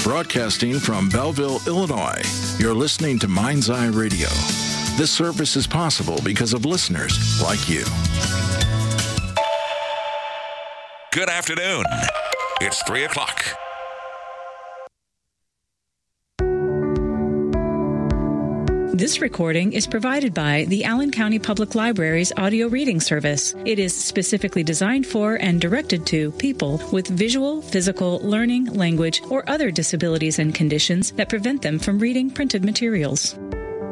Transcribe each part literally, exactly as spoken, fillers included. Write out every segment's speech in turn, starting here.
Broadcasting from Belleville, Illinois, you're listening to Mind's Eye Radio. This service is possible because of listeners like you. Good afternoon. It's three o'clock. This recording is provided by the Allen County Public Library's audio reading service. It is specifically designed for and directed to people with visual, physical, learning, language, or other disabilities and conditions that prevent them from reading printed materials.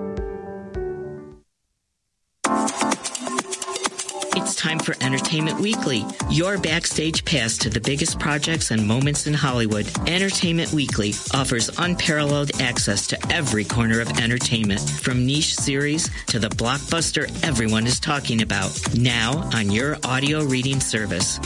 It's time for Entertainment Weekly, your backstage pass to the biggest projects and moments in Hollywood. Entertainment Weekly offers unparalleled access to every corner of entertainment, from niche series to the blockbuster everyone is talking about, now on your audio reading service.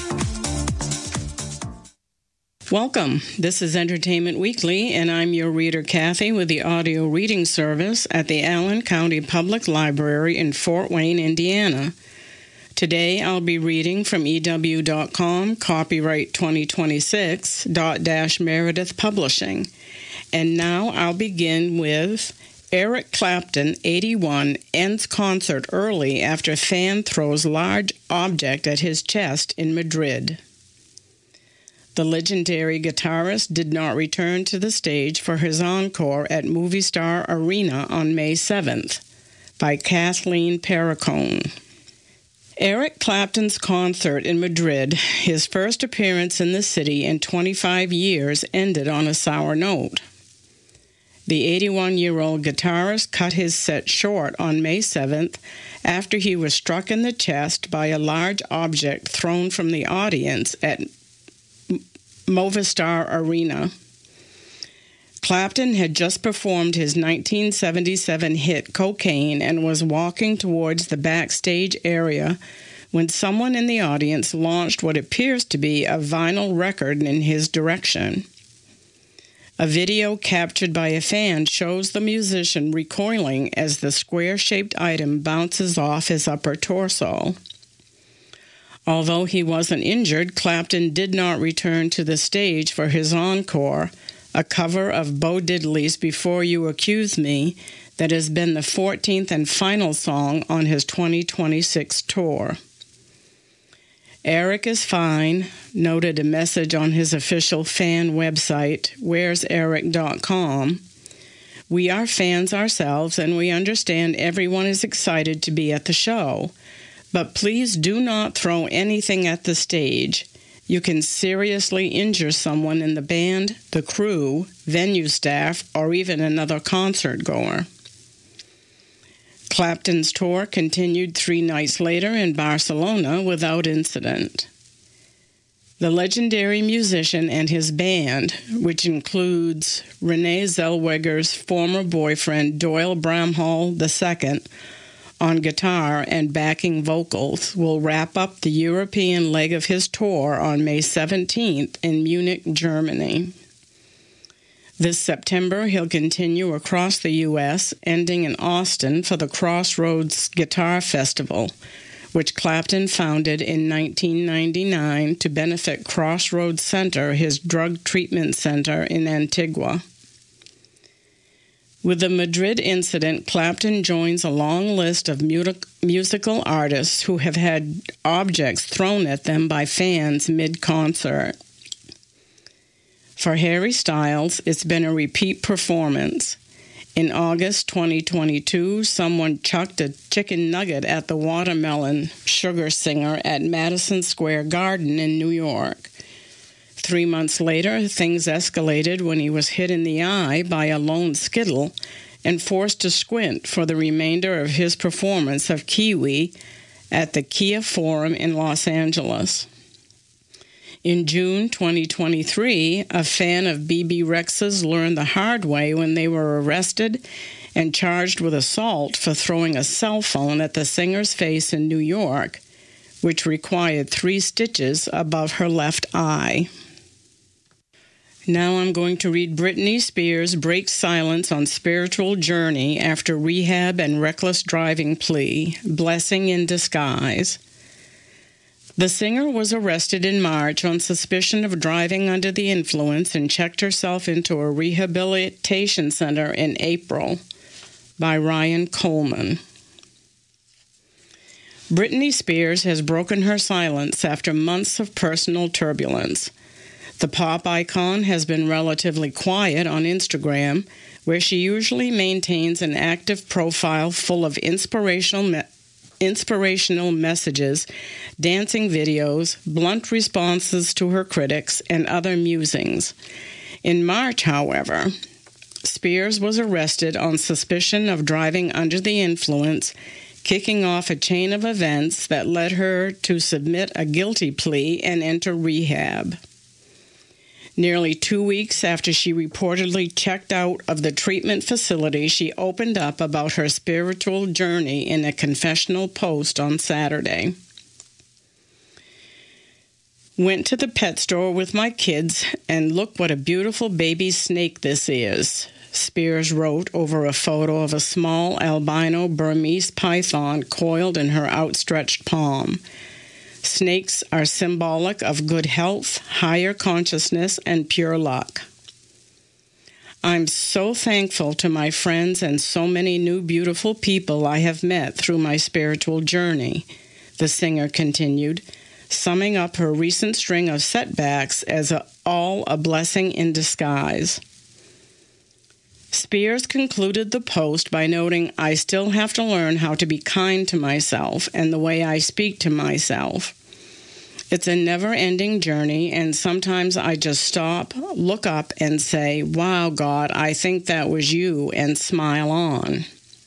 Welcome. This is Entertainment Weekly, and I'm your reader, Kathy, with the audio reading service at the Allen County Public Library in Fort Wayne, Indiana. Today, I'll be reading from E W dot com, copyright twenty twenty-six, dot dash Meredith Publishing. And now I'll begin with Eric Clapton, eighty-one, ends concert early after fan throws large object at his chest in Madrid. The legendary guitarist did not return to the stage for his encore at Movistar Arena on May seventh, by Kathleen Perricone. Eric Clapton's concert in Madrid, his first appearance in the city in twenty-five years, ended on a sour note. The eighty-one-year-old guitarist cut his set short on May seventh after he was struck in the chest by a large object thrown from the audience at Movistar Arena. Clapton had just performed his nineteen seventy-seven hit Cocaine and was walking towards the backstage area when someone in the audience launched what appears to be a vinyl record in his direction. A video captured by a fan shows the musician recoiling as the square-shaped item bounces off his upper torso. Although he wasn't injured, Clapton did not return to the stage for his encore, a cover of Bo Diddley's Before You Accuse Me that has been the fourteenth and final song on his twenty twenty-six tour. Eric is fine, noted a message on his official fan website, where's eric dot com. We are fans ourselves, and we understand everyone is excited to be at the show. But please do not throw anything at the stage. You can seriously injure someone in the band, the crew, venue staff, or even another concert goer. Clapton's tour continued three nights later in Barcelona without incident. The legendary musician and his band, which includes Renee Zellweger's former boyfriend Doyle Bramhall the Second, on guitar and backing vocals, will wrap up the European leg of his tour on May seventeenth in Munich, Germany. This September, he'll continue across the U S, ending in Austin for the Crossroads Guitar Festival, which Clapton founded in nineteen ninety-nine to benefit Crossroads Center, his drug treatment center in Antigua. With the Madrid incident, Clapton joins a long list of mu- musical artists who have had objects thrown at them by fans mid-concert. For Harry Styles, it's been a repeat performance. In August twenty twenty-two, someone chucked a chicken nugget at the Watermelon Sugar Singer at Madison Square Garden in New York. Three months later, things escalated when he was hit in the eye by a lone Skittle and forced to squint for the remainder of his performance of Kiwi at the Kia Forum in Los Angeles. In June twenty twenty-three, a fan of B B Rex's learned the hard way when they were arrested and charged with assault for throwing a cell phone at the singer's face in New York, which required three stitches above her left eye. Now I'm going to read Britney Spears breaks silence on spiritual journey after rehab and reckless driving plea, blessing in disguise. The singer was arrested in March on suspicion of driving under the influence and checked herself into a rehabilitation center in April. By Ryan Coleman. Britney Spears has broken her silence after months of personal turbulence. The pop icon has been relatively quiet on Instagram, where she usually maintains an active profile full of inspirational me- inspirational messages, dancing videos, blunt responses to her critics, and other musings. In March, however, Spears was arrested on suspicion of driving under the influence, kicking off a chain of events that led her to submit a guilty plea and enter rehab. Nearly two weeks after she reportedly checked out of the treatment facility, she opened up about her spiritual journey in a confessional post on Saturday. Went to the pet store with my kids, and look what a beautiful baby snake this is, Spears wrote over a photo of a small albino Burmese python coiled in her outstretched palm. Snakes are symbolic of good health, higher consciousness, and pure luck. I'm so thankful to my friends and so many new beautiful people I have met through my spiritual journey, the singer continued, summing up her recent string of setbacks as a, all a blessing in disguise. Spears concluded the post by noting, I still have to learn how to be kind to myself and the way I speak to myself. It's a never-ending journey, and sometimes I just stop, look up, and say, wow, God, I think that was you, and smile on.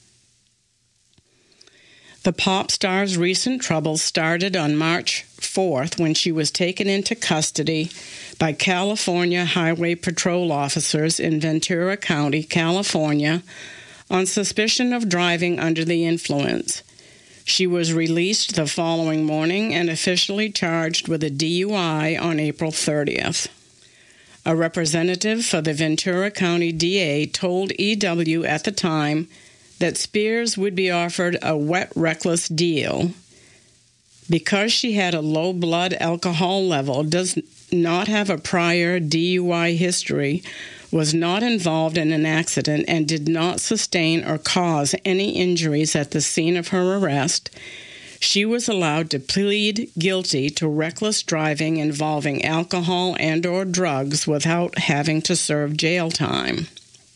The pop star's recent troubles started on March fourth when she was taken into custody by California Highway Patrol officers in Ventura County, California, on suspicion of driving under the influence. She was released the following morning and officially charged with a D U I on April thirtieth. A representative for the Ventura County D A told E W at the time that Spears would be offered a wet reckless deal because she had a low blood alcohol level, does not have a prior D U I history, was not involved in an accident, and did not sustain or cause any injuries at the scene of her arrest. She was allowed to plead guilty to reckless driving involving alcohol and or drugs without having to serve jail time.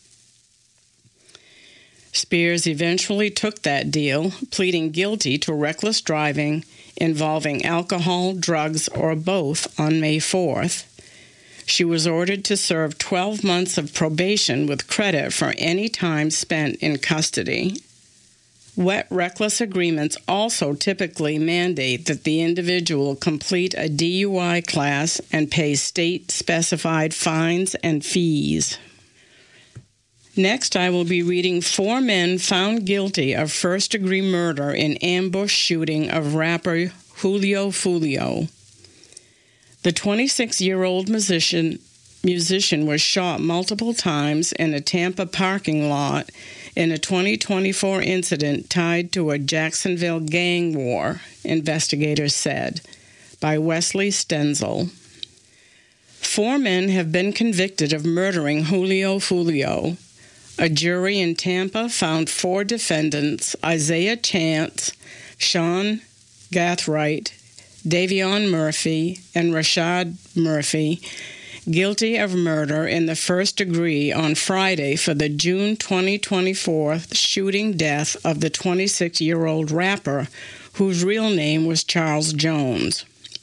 Spears eventually took that deal, pleading guilty to reckless driving involving alcohol, drugs, or both on May fourth. She was ordered to serve twelve months of probation with credit for any time spent in custody. Wet reckless agreements also typically mandate that the individual complete a D U I class and pay state-specified fines and fees. Next, I will be reading four men found guilty of first-degree murder in ambush shooting of rapper Julio Foolio. The twenty-six-year-old musician, musician was shot multiple times in a Tampa parking lot in a twenty twenty-four incident tied to a Jacksonville gang war, investigators said, by Wesley Stenzel. Four men have been convicted of murdering Julio Foolio. A jury in Tampa found four defendants, Isaiah Chance, Sean Gathright, Davion Murphy, and Rashad Murphy, guilty of murder in the first degree on Friday for the June twenty twenty-four shooting death of the twenty-six-year-old rapper, whose real name was Charles Jones.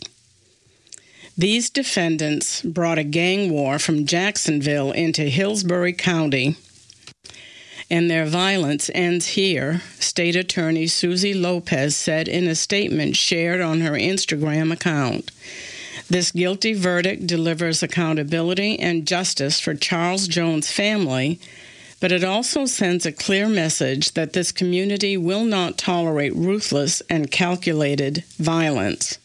These defendants brought a gang war from Jacksonville into Hillsborough County, and their violence ends here, State Attorney Susie Lopez said in a statement shared on her Instagram account. This guilty verdict delivers accountability and justice for Charles Jones' family, but it also sends a clear message that this community will not tolerate ruthless and calculated violence.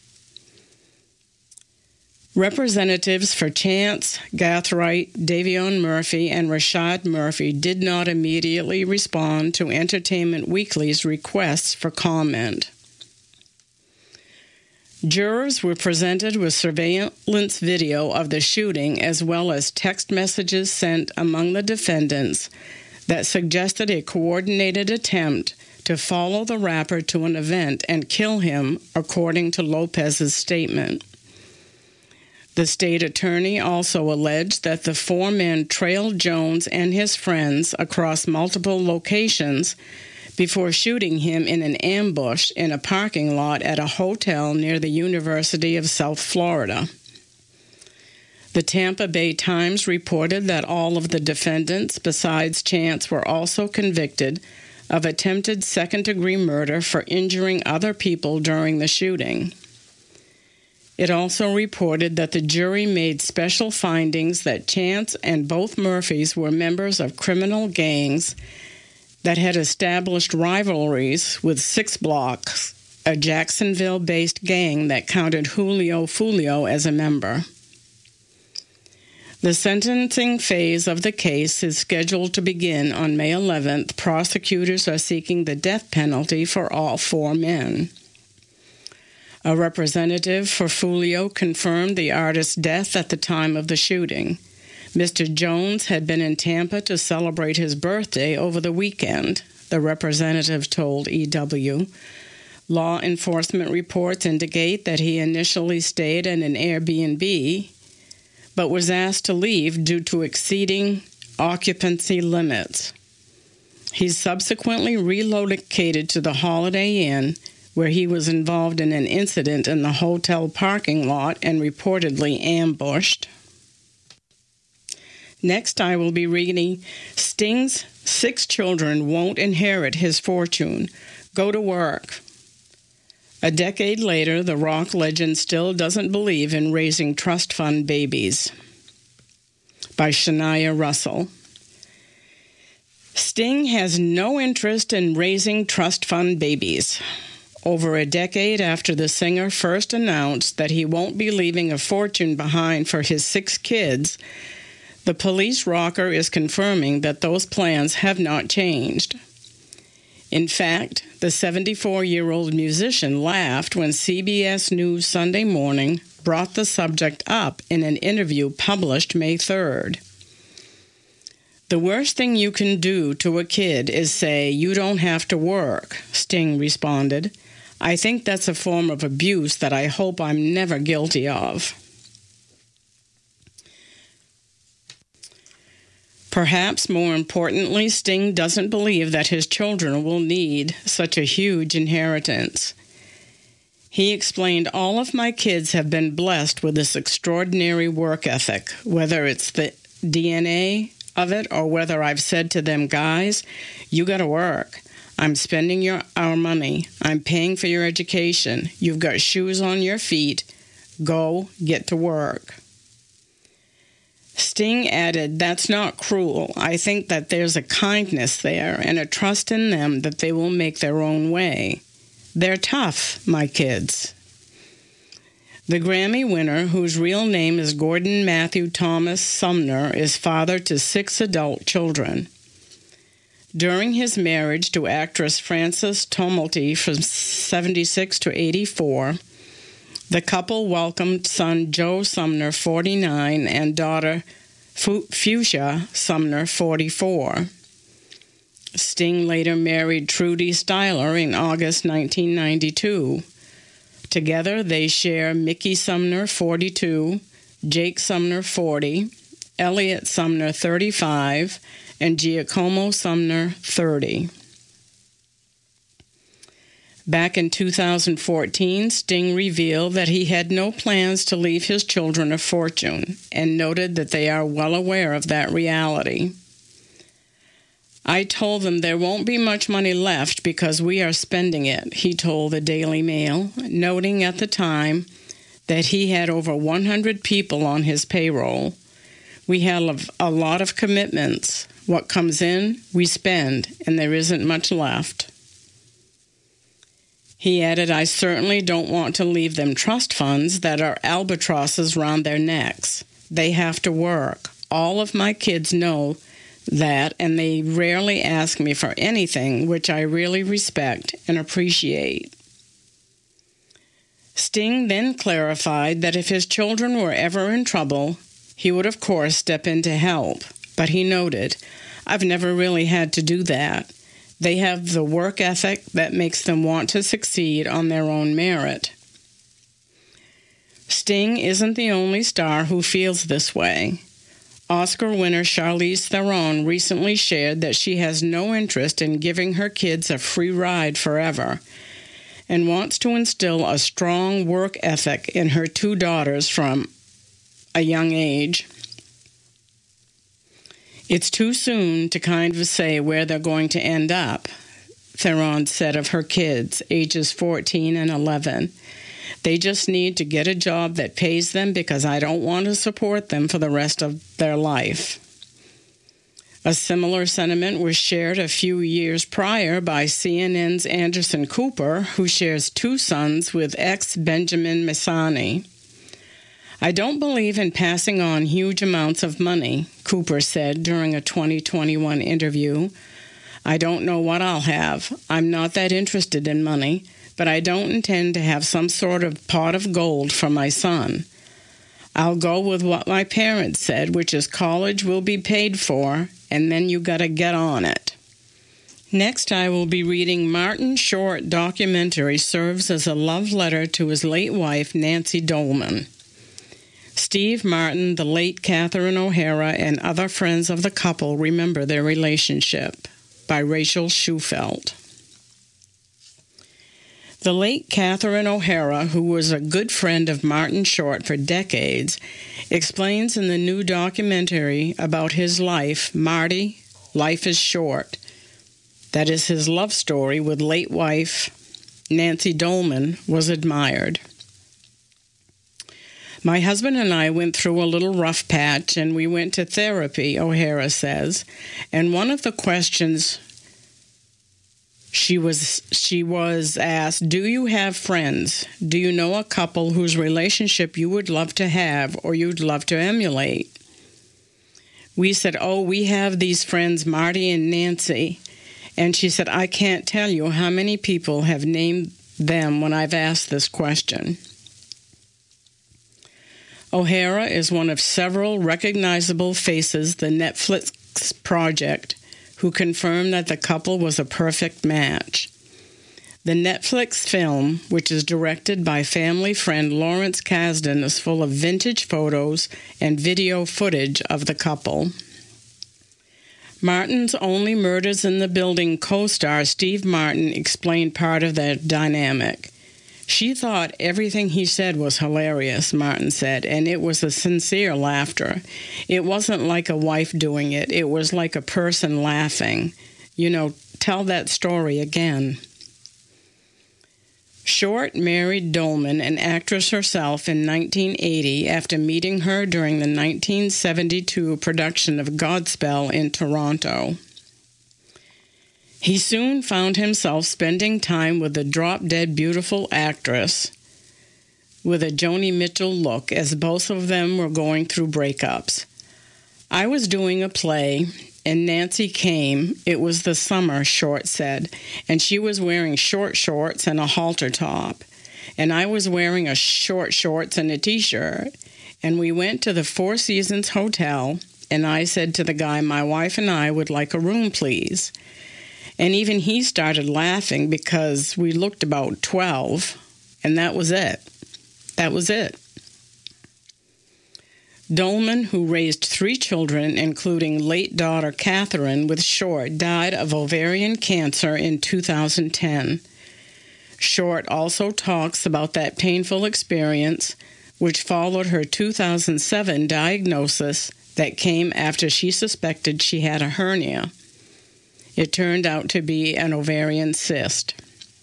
Representatives for Chance, Gathright, Davion Murphy, and Rashad Murphy did not immediately respond to Entertainment Weekly's requests for comment. Jurors were presented with surveillance video of the shooting as well as text messages sent among the defendants that suggested a coordinated attempt to follow the rapper to an event and kill him, according to Lopez's statement. The state attorney also alleged that the four men trailed Jones and his friends across multiple locations before shooting him in an ambush in a parking lot at a hotel near the University of South Florida. The Tampa Bay Times reported that all of the defendants, besides Chance, were also convicted of attempted second-degree murder for injuring other people during the shooting. It also reported that the jury made special findings that Chance and both Murphys were members of criminal gangs that had established rivalries with Six Blocks, a Jacksonville-based gang that counted Julio Fulio as a member. The sentencing phase of the case is scheduled to begin on May eleventh. Prosecutors are seeking the death penalty for all four men. A representative for Fulio confirmed the artist's death at the time of the shooting. Mister Jones had been in Tampa to celebrate his birthday over the weekend, the representative told E W. Law enforcement reports indicate that he initially stayed in an Airbnb, but was asked to leave due to exceeding occupancy limits. He subsequently relocated to the Holiday Inn, where he was involved in an incident in the hotel parking lot and reportedly ambushed. Next, I will be reading Sting's Six Children Won't Inherit His Fortune. Go to work. A decade later, the rock legend still doesn't believe in raising trust fund babies. By Shania Russell. Sting has no interest in raising trust fund babies. Over a decade after the singer first announced that he won't be leaving a fortune behind for his six kids, the Police rocker is confirming that those plans have not changed. In fact, the seventy-four-year-old musician laughed when C B S News Sunday Morning brought the subject up in an interview published May third. The worst thing you can do to a kid is say, "You don't have to work," Sting responded. "I think that's a form of abuse that I hope I'm never guilty of." Perhaps more importantly, Sting doesn't believe that his children will need such a huge inheritance. He explained, "All of my kids have been blessed with this extraordinary work ethic, whether it's the D N A of it or whether I've said to them, 'Guys, you got to work. I'm spending your our money. I'm paying for your education. You've got shoes on your feet. Go get to work.'" Sting added, "That's not cruel. I think that there's a kindness there and a trust in them that they will make their own way. They're tough, my kids." The Grammy winner, whose real name is Gordon Matthew Thomas Sumner, is father to six adult children. During his marriage to actress Frances Tumulty from seventy-six to eighty-four, the couple welcomed son Joe Sumner, forty-nine, and daughter Fuchsia Sumner, forty-four. Sting later married Trudy Styler in August nineteen ninety-two. Together, they share Mickey Sumner, forty-two, Jake Sumner, forty, Elliot Sumner, thirty-five, and Giacomo Sumner, thirty. Back in two thousand fourteen, Sting revealed that he had no plans to leave his children a fortune and noted that they are well aware of that reality. "I told them there won't be much money left because we are spending it," he told the Daily Mail, noting at the time that he had over one hundred people on his payroll. "We have a lot of commitments. What comes in, we spend, and there isn't much left." He added, "I certainly don't want to leave them trust funds that are albatrosses round their necks. They have to work. All of my kids know that, and they rarely ask me for anything, which I really respect and appreciate." Sting then clarified that if his children were ever in trouble, he would of course step in to help. But he noted, "I've never really had to do that. They have the work ethic that makes them want to succeed on their own merit." Sting isn't the only star who feels this way. Oscar winner Charlize Theron recently shared that she has no interest in giving her kids a free ride forever and wants to instill a strong work ethic in her two daughters from a young age. "It's too soon to kind of say where they're going to end up," Theron said of her kids, ages fourteen and eleven. "They just need to get a job that pays them because I don't want to support them for the rest of their life." A similar sentiment was shared a few years prior by C N N's Anderson Cooper, who shares two sons with ex-Benjamin Messani. "I don't believe in passing on huge amounts of money," Cooper said during a twenty twenty-one interview. "I don't know what I'll have. I'm not that interested in money, but I don't intend to have some sort of pot of gold for my son. I'll go with what my parents said, which is college will be paid for, and then you gotta get on it." Next, I will be reading Martin Short documentary serves as a love letter to his late wife, Nancy Dolman. Steve Martin, the late Catherine O'Hara, and other friends of the couple remember their relationship, by Rachel Schufelt. The late Catherine O'Hara, who was a good friend of Martin Short for decades, explains in the new documentary about his life, Marty, Life is Short. That is, his love story with late wife Nancy Dolman was admired. "My husband and I went through a little rough patch, and we went to therapy," O'Hara says, "and one of the questions She was she was asked, 'Do you have friends? Do you know a couple whose relationship you would love to have or you'd love to emulate?' We said, 'Oh, we have these friends, Marty and Nancy.' And she said, 'I can't tell you how many people have named them when I've asked this question.'" O'Hara is one of several recognizable faces the Netflix project who confirmed that the couple was a perfect match. The Netflix film, which is directed by family friend Lawrence Kasdan, is full of vintage photos and video footage of the couple. Martin's Only Murders in the Building co-star Steve Martin explained part of their dynamic. "She thought everything he said was hilarious," Martin said, "and it was a sincere laughter. It wasn't like a wife doing it. It was like a person laughing. You know, tell that story again." Short married Dolman, an actress herself, in nineteen eighty after meeting her during the nineteen seventy-two production of Godspell in Toronto. He soon found himself spending time with the drop-dead beautiful actress with a Joni Mitchell look, as both of them were going through breakups. "I was doing a play, and Nancy came. It was the summer," Short said, "and she was wearing short shorts and a halter top, and I was wearing a short shorts and a T-shirt, and we went to the Four Seasons Hotel, and I said to the guy, 'My wife and I would like a room, please.' And even he started laughing because we looked about twelve, and that was it. That was it." Dolman, who raised three children, including late daughter Catherine with Short, died of ovarian cancer in two thousand ten. Short also talks about that painful experience, which followed her two thousand seven diagnosis that came after she suspected she had a hernia. It turned out to be an ovarian cyst.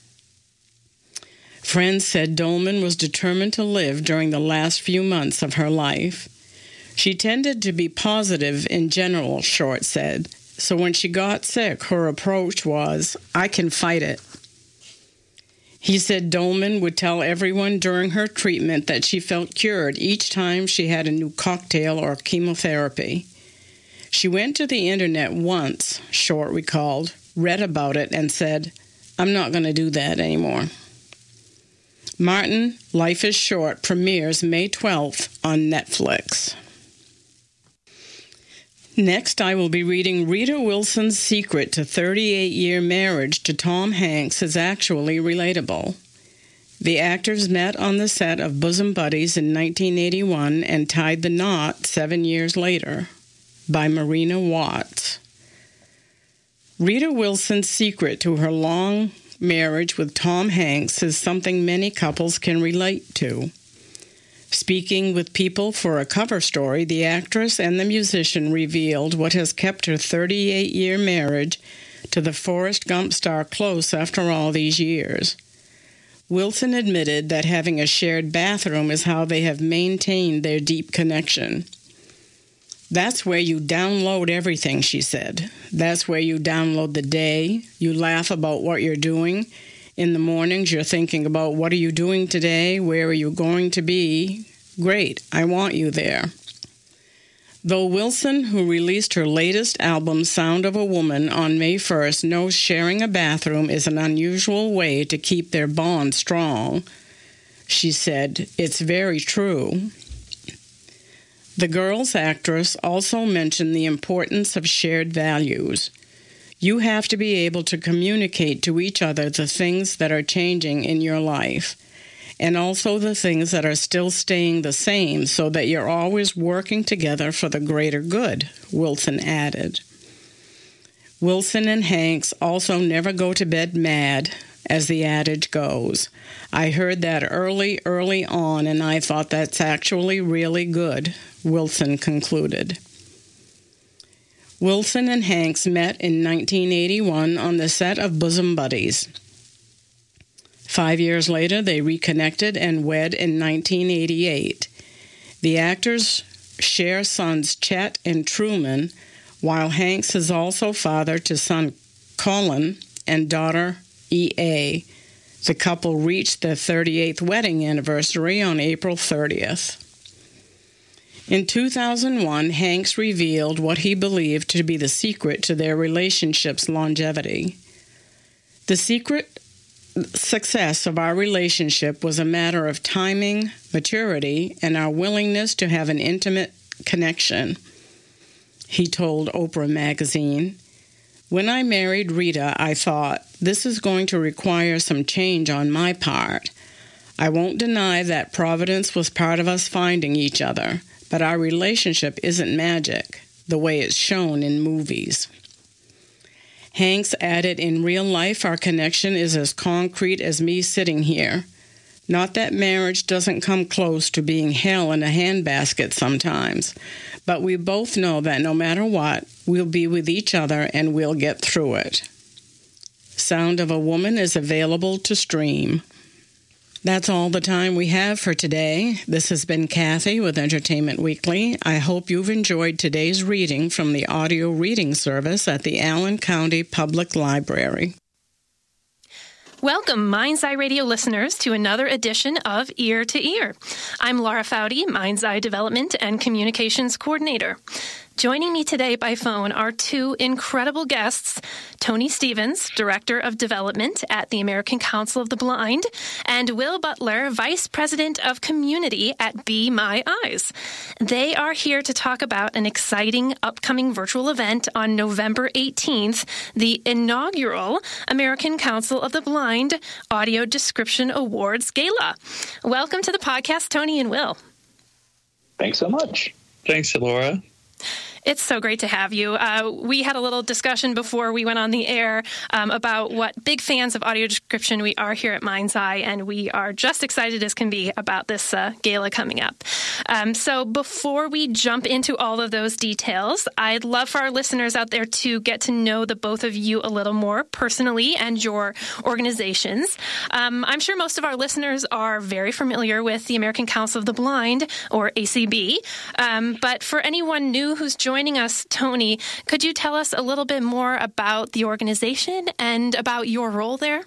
Friends said Dolman was determined to live during the last few months of her life. She tended to be positive in general, Short said, so when she got sick, her approach was, "I can fight it." He said Dolman would tell everyone during her treatment that she felt cured each time she had a new cocktail or chemotherapy. She went to the internet once, Short recalled, read about it, and said, "I'm not going to do that anymore." Martin, Life is Short premieres May twelfth on Netflix. Next, I will be reading Rita Wilson's secret to thirty-eight-year marriage to Tom Hanks is actually relatable. The actors met on the set of Bosom Buddies in nineteen eighty-one and tied the knot seven years later, by Marina Watts. Rita Wilson's secret to her long marriage with Tom Hanks is something many couples can relate to. Speaking with People for a cover story, the actress and the musician revealed what has kept her thirty-eight-year marriage to the Forrest Gump star close after all these years. Wilson admitted that having a shared bathroom is how they have maintained their deep connection. That's where you download everything, she said. That's where you download the day. You laugh about what you're doing. In the mornings, you're thinking about what are you doing today? Where are you going to be? Great, I want you there. Though Wilson, who released her latest album, Sound of a Woman, on May first, knows sharing a bathroom is an unusual way to keep their bond strong, she said, "It's very true." The Girls actress also mentioned the importance of shared values. You have to be able to communicate to each other the things that are changing in your life, and also the things that are still staying the same so that you're always working together for the greater good, Wilson added. Wilson and Hanks also never go to bed mad, as the adage goes. I heard that early, early on, and I thought that's actually really good, Wilson concluded. Wilson and Hanks met in nineteen eighty-one on the set of Bosom Buddies. Five years later, they reconnected and wed in nineteen eighty-eight. The actors share sons Chet and Truman, while Hanks is also father to son Colin and daughter E A. The couple reached their thirty-eighth wedding anniversary on April thirtieth. In two thousand one, Hanks revealed what he believed to be the secret to their relationship's longevity. The secret success of our relationship was a matter of timing, maturity, and our willingness to have an intimate connection, he told Oprah magazine. When I married Rita, I thought, this is going to require some change on my part. I won't deny that Providence was part of us finding each other, but our relationship isn't magic, the way it's shown in movies. Hanks added, in real life, our connection is as concrete as me sitting here. Not that marriage doesn't come close to being hell in a handbasket sometimes, but we both know that no matter what, we'll be with each other and we'll get through it. Sound of a Woman is available to stream. That's all the time we have for today. This has been Kathy with Entertainment Weekly. I hope you've enjoyed today's reading from the audio reading service at the Allen County Public Library. Welcome, Mind's Eye Radio listeners, to another edition of Ear to Ear. I'm Laura Foudy, Mind's Eye Development and Communications Coordinator. Joining me today by phone are two incredible guests, Tony Stevens, Director of Development at the American Council of the Blind, and Will Butler, Vice President of Community at Be My Eyes. They are here to talk about an exciting upcoming virtual event on November eighteenth, the inaugural American Council of the Blind Audio Description Awards Gala. Welcome to the podcast, Tony and Will. Thanks so much. Thanks, Laura. It's so great to have you. Uh, we had a little discussion before we went on the air um, about what big fans of audio description we are here at Mind's Eye, and we are just excited as can be about this uh, gala coming up. Um, so before we jump into all of those details, I'd love for our listeners out there to get to know the both of you a little more personally and your organizations. Um, I'm sure most of our listeners are very familiar with the American Council of the Blind, or A C B, um, but for anyone new who's joining us, Tony, could you tell us a little bit more about the organization and about your role there?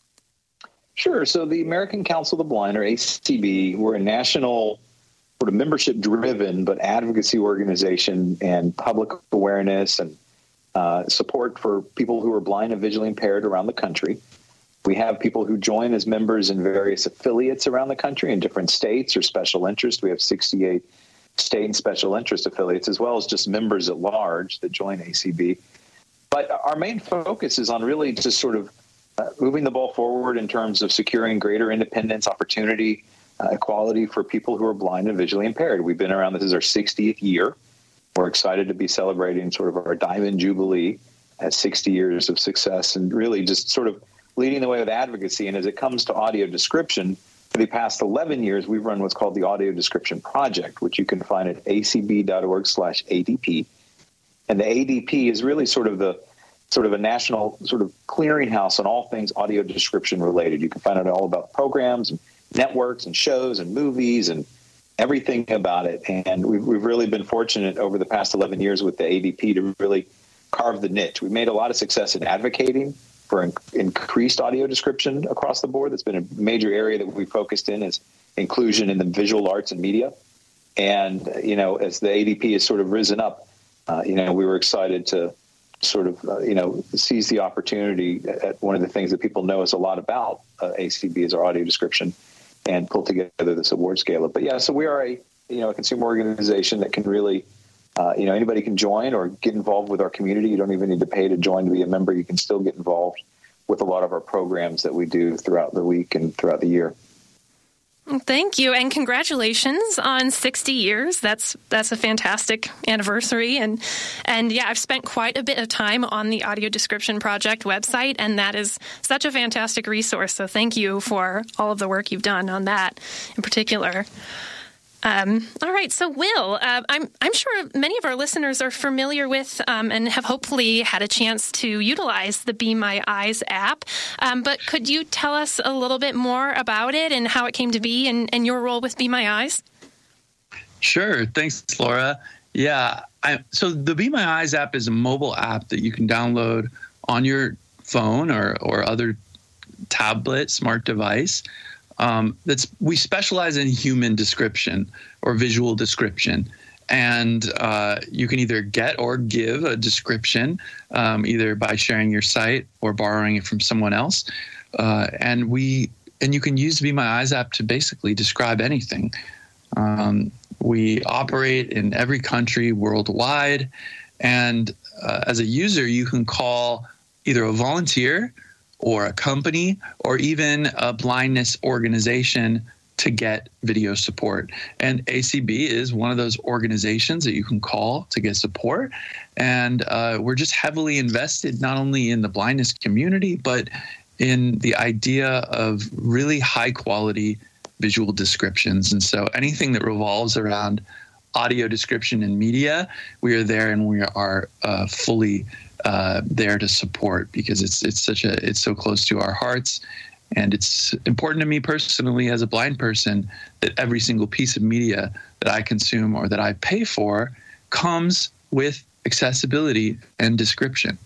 Sure. So the American Council of the Blind, or A C B, we're a national sort of membership-driven but advocacy organization and public awareness and uh, support for people who are blind and visually impaired around the country. We have people who join as members in various affiliates around the country in different states or special interest. We have sixty-eight state and special interest affiliates, as well as just members at large that join A C B. But our main focus is on really just sort of uh, moving the ball forward in terms of securing greater independence, opportunity, uh, equality for people who are blind and visually impaired. We've been around, this is our sixtieth year. We're excited to be celebrating sort of our Diamond Jubilee at sixty years of success and really just sort of leading the way with advocacy. And as it comes to audio description, for the past eleven years, we've run what's called the Audio Description Project, which you can find at a c b dot org slash A D P. And the A D P is really sort of the sort of a national sort of clearinghouse on all things audio description related. You can find out all about programs and networks and shows and movies and everything about it. And we've, we've really been fortunate over the past eleven years with the A D P to really carve the niche. We've made a lot of success in advocating for in, increased audio description across the board. That's been a major area that we focused in is inclusion in the visual arts and media. And, you know, as the A D P has sort of risen up, uh, you know, we were excited to sort of, uh, you know, seize the opportunity at one of the things that people know us a lot about uh, A C B is our audio description and pull together this award scale. But yeah, so we are a, you know, a consumer organization that can really, Uh, you know, anybody can join or get involved with our community. You don't even need to pay to join to be a member. You can still get involved with a lot of our programs that we do throughout the week and throughout the year. Thank you, and congratulations on sixty years. That's that's a fantastic anniversary, and and yeah, I've spent quite a bit of time on the Audio Description Project website, and that is such a fantastic resource. So thank you for all of the work you've done on that in particular. Um, all right, so Will, uh, I'm I'm sure many of our listeners are familiar with um, and have hopefully had a chance to utilize the Be My Eyes app. Um, but could you tell us a little bit more about it and how it came to be and, and your role with Be My Eyes? Sure. Thanks, Laura. Yeah. I, so the Be My Eyes app is a mobile app that you can download on your phone or, or other tablet, smart device. Um, that's we specialize in human description or visual description, and uh, you can either get or give a description um, either by sharing your site or borrowing it from someone else. Uh, and we and you can use the Be My Eyes app to basically describe anything. Um, we operate in every country worldwide, and uh, as a user, you can call either a volunteer or a company, or even a blindness organization to get video support. And A C B is one of those organizations that you can call to get support. And uh, we're just heavily invested not only in the blindness community, but in the idea of really high quality visual descriptions. And so anything that revolves around audio description and media, we are there and we are uh, fully Uh, there to support because it's it's such a it's so close to our hearts, and it's important to me personally as a blind person that every single piece of media that I consume or that I pay for comes with accessibility and description.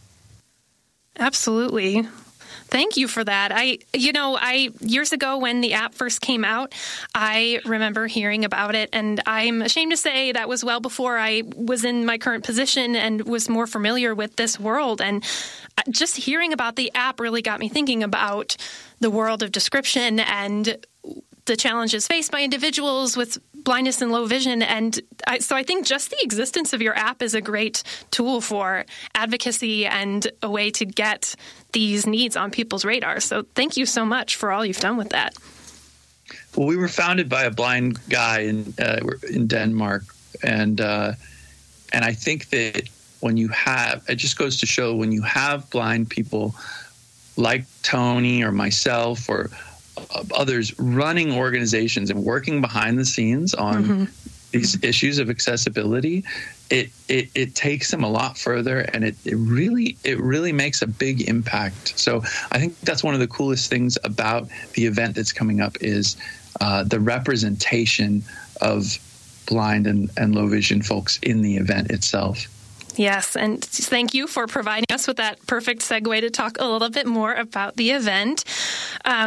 Absolutely. Thank you for that. I, you know, I years ago when the app first came out, I remember hearing about it, and I'm ashamed to say that was well before I was in my current position and was more familiar with this world. And just hearing about the app really got me thinking about the world of description and the challenges faced by individuals with blindness and low vision. And I, so I think just the existence of your app is a great tool for advocacy and a way to get these needs on people's radar. So thank you so much for all you've done with that. Well, we were founded by a blind guy in uh, in Denmark. And, uh, and I think that when you have, it just goes to show when you have blind people like Tony or myself or others running organizations and working behind the scenes on mm-hmm. these issues of accessibility, it, it it takes them a lot further, and it, it really it really makes a big impact. So I think that's one of the coolest things about the event that's coming up is uh, the representation of blind and, and low vision folks in the event itself. Yes, and thank you for providing us with that perfect segue to talk a little bit more about the event. Um,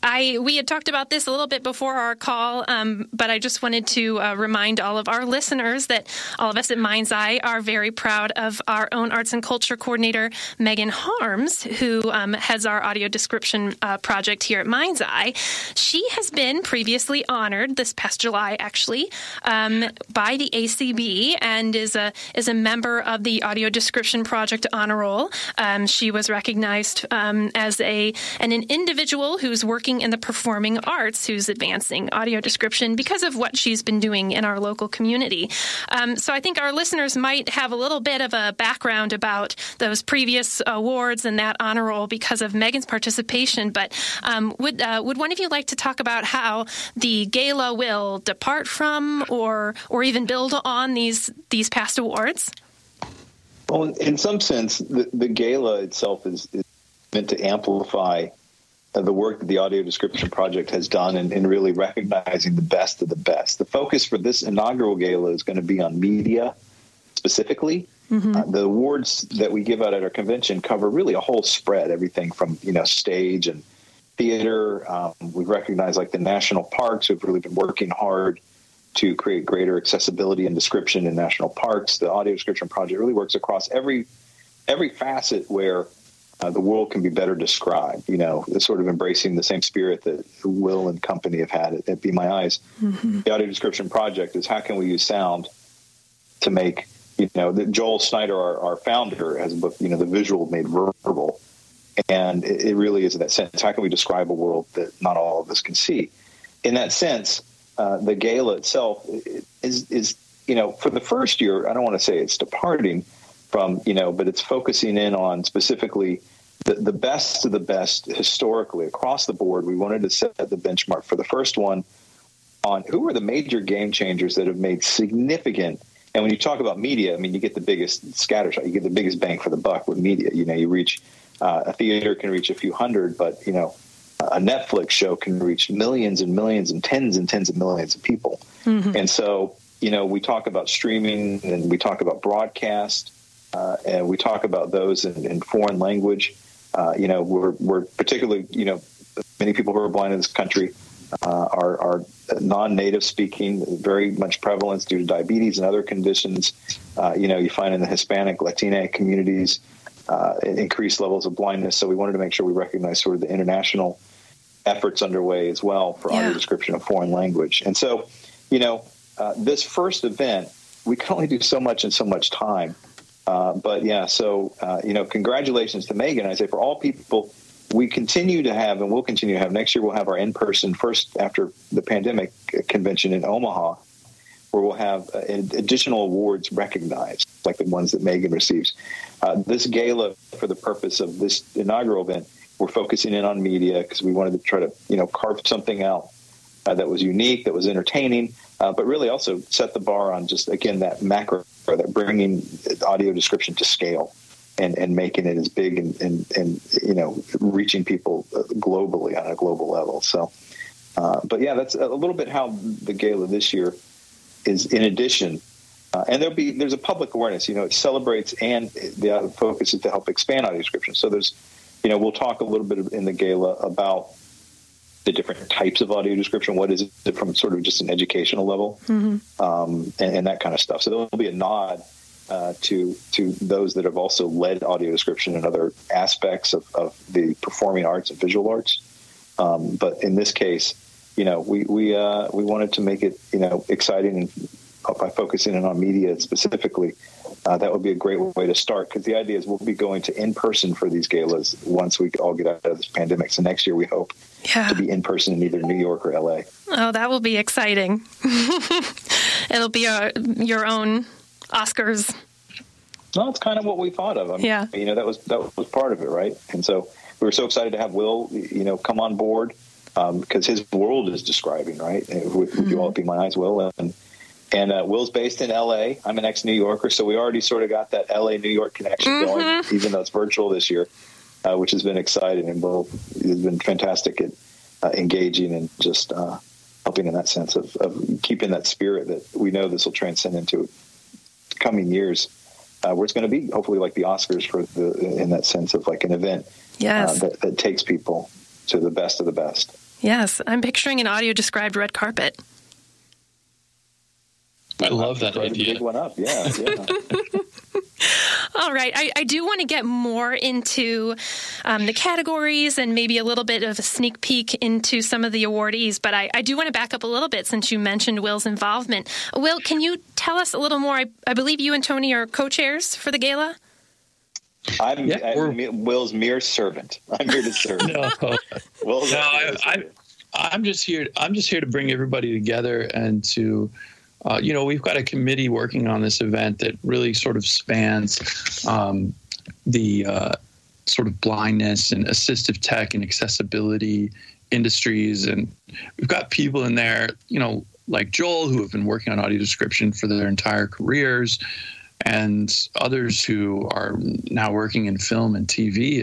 I we had talked about this a little bit before our call, um, but I just wanted to uh, remind all of our listeners that all of us at Mind's Eye are very proud of our own arts and culture coordinator, Megan Harms, who um, heads our audio description uh, project here at Mind's Eye. She has been previously honored this past July, actually, um, by the A C B, and is a is a member of the Audio Description Project Honor Roll. Um, she was recognized um, as a an, an individual who's working in the performing arts, who's advancing audio description because of what she's been doing in our local community. Um, so I think our listeners might have a little bit of a background about those previous awards and that honor roll because of Megan's participation. But um, would uh, would one of you like to talk about how the gala will depart from or or even build on these these past awards? Well, in some sense, the, the gala itself is, is meant to amplify uh, the work that the Audio Description Project has done in, in really recognizing the best of the best. The focus for this inaugural gala is going to be on media specifically. Mm-hmm. Uh, the awards that we give out at our convention cover really a whole spread, everything from, you know, stage and theater. Um, we recognize like the national parks who've really been working hard to create greater accessibility and description in national parks. The Audio Description Project really works across every every facet where uh, the world can be better described. You know, sort of embracing the same spirit that Will and company have had at, at Be My Eyes. Mm-hmm. The Audio Description Project is how can we use sound to make, you know, the, Joel Snyder, our, our founder, has a book, you know, The Visual Made Verbal. And it, it really is in that sense. How can we describe a world that not all of us can see? In that sense, Uh, the gala itself is, is, you know, for the first year, I don't want to say it's departing from, you know, but it's focusing in on specifically the, the best of the best historically across the board. We wanted to set the benchmark for the first one on who are the major game changers that have made significant. And when you talk about media, I mean, you get the biggest scattershot, you get the biggest bang for the buck with media. You know, you reach uh, a theater can reach a few hundred, but, you know, a Netflix show can reach millions and millions and tens and tens of millions of people. Mm-hmm. And so, you know, we talk about streaming and we talk about broadcast uh, and we talk about those in, in foreign language. Uh, you know, we're, we're particularly, you know, many people who are blind in this country uh, are, are non-native speaking, very much prevalence due to diabetes and other conditions. Uh, you know, you find in the Hispanic, Latina communities, Uh, increased levels of blindness. So we wanted to make sure we recognize sort of the international efforts underway as well for yeah. audio description of foreign language. And so, you know, uh, this first event, we can only do so much in so much time. Uh, but yeah, so, uh, you know, congratulations to Megan. I say for all people, we continue to have, and we'll continue to have, next year we'll have our in-person, first after the pandemic convention in Omaha, where we'll have uh, additional awards recognized, like the ones that Megan receives. Uh, this gala, for the purpose of this inaugural event, we're focusing in on media because we wanted to try to, you know, carve something out uh, that was unique, that was entertaining, uh, but really also set the bar on just, again, that macro, that bringing audio description to scale and, and making it as big and, and, and, you know, reaching people globally on a global level. So, uh, but yeah, that's a little bit how the gala this year is in addition. Uh, and there'll be there's a public awareness, you know, it celebrates and the focus is to help expand audio description. So there's, you know, we'll talk a little bit in the gala about the different types of audio description. What is it from sort of just an educational level, mm-hmm. um, and, and that kind of stuff. So there'll be a nod uh, to to those that have also led audio description in other aspects of, of the performing arts and visual arts. Um, but in this case, you know, we we uh, we wanted to make it, you know, exciting and by focusing in on media specifically, uh, that would be a great way to start, because the idea is we'll be going to in-person for these galas once we all get out of this pandemic. So next year we hope yeah. to be in-person in either New York or L A. Oh, that will be exciting. It'll be a, your own Oscars. No, it's kind of what we thought of. I mean, yeah. You know, that was that was part of it, right? And so we were so excited to have Will, you know, come on board um, because his world is describing, right? Would, would mm-hmm. you all Be My Eyes, Will? And And uh, Will's based in L A. I'm an ex-New Yorker, so we already sort of got that L A New York connection mm-hmm. going, even though it's virtual this year, uh, which has been exciting. And Will has been fantastic at uh, engaging and just uh, helping in that sense of, of keeping that spirit that we know this will transcend into coming years, uh, where it's going to be hopefully like the Oscars for the in that sense of like an event yes. uh, that, that takes people to the best of the best. Yes, I'm picturing an audio-described red carpet. I love that idea. Big one up, yeah, yeah. All right. I, I do want to get more into um, the categories and maybe a little bit of a sneak peek into some of the awardees, but I, I do want to back up a little bit since you mentioned Will's involvement. Will, can you tell us a little more? I, I believe you and Tony are co-chairs for the gala? I'm, yeah, I'm Will's mere servant. I'm here to serve. no, Will's no I, I, I'm just here. I'm just here to bring everybody together and to Uh, you know, we've got a committee working on this event that really sort of spans um, the uh, sort of blindness and assistive tech and accessibility industries. And we've got people in there, you know, like Joel, who have been working on audio description for their entire careers, and others who are now working in film and T V